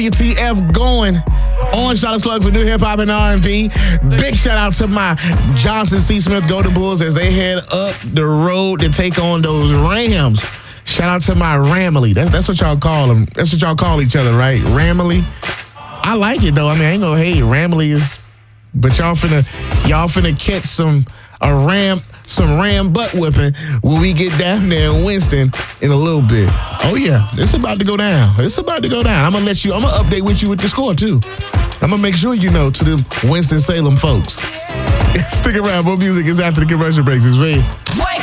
WTF going on Charlotte's Plug for New Hip Hop and R&B. Big shout out to my Johnson C. Smith Golden Bulls as they head up the road to take on those Rams. Shout out to my Ramily. That's what y'all call them. That's what y'all call each other, right? Ramily. I like it though. I mean, I ain't gonna hate. Ramily is, but y'all finna catch some Ram butt whipping when we get down there in Winston in a little bit. Oh yeah, it's about to go down. I'm gonna update with you with the score too. I'm gonna make sure you know to the Winston-Salem folks. Stick around, more music is after the commercial breaks. It's me.